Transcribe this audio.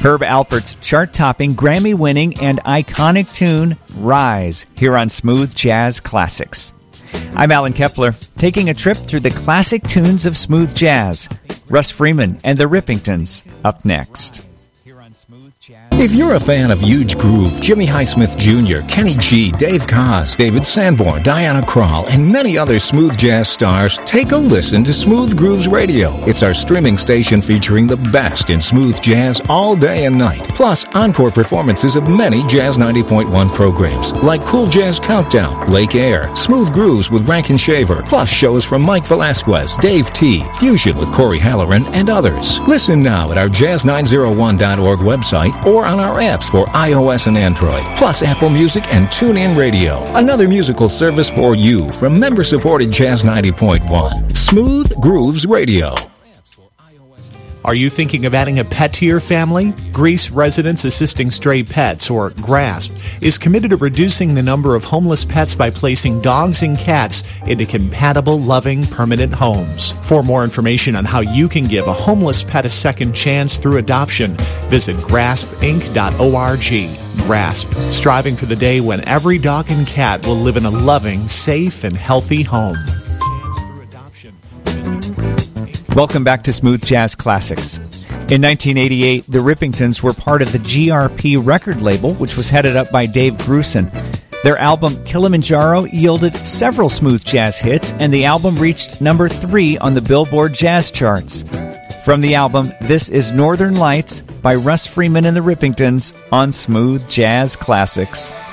Herb Alpert's chart-topping, Grammy-winning, and iconic tune, Rise, here on Smooth Jazz Classics. I'm Alan Kepler, taking a trip through the classic tunes of smooth jazz. Russ Freeman and the Rippingtons, up next. If you're a fan of Huge Groove, Jimmy Highsmith Jr., Kenny G, Dave Koz, David Sanborn, Diana Krall, and many other smooth jazz stars, take a listen to Smooth Grooves Radio. It's our streaming station featuring the best in smooth jazz all day and night. Plus, encore performances of many Jazz 90.1 programs, like Cool Jazz Countdown, Lake Air, Smooth Grooves with Rankin Shaver, plus shows from Mike Velasquez, Dave T, Fusion with Corey Halloran, and others. Listen now at our jazz901.org website or on our apps for iOS and Android, plus Apple Music and TuneIn Radio. Another musical service for you from member-supported Jazz 90.1. Smooth Grooves Radio. Are you thinking of adding a pet to your family? Greece Residents Assisting Stray Pets, or GRASP, is committed to reducing the number of homeless pets by placing dogs and cats into compatible, loving, permanent homes. For more information on how you can give a homeless pet a second chance through adoption, visit graspinc.org. GRASP, striving for the day when every dog and cat will live in a loving, safe, and healthy home. Welcome back to Smooth Jazz Classics. In 1988, the Rippingtons were part of the GRP record label, which was headed up by Dave Grusin. Their album Kilimanjaro yielded several smooth jazz hits, and the album reached number 3 on the Billboard Jazz charts. From the album, this is Northern Lights by Russ Freeman and the Rippingtons on Smooth Jazz Classics.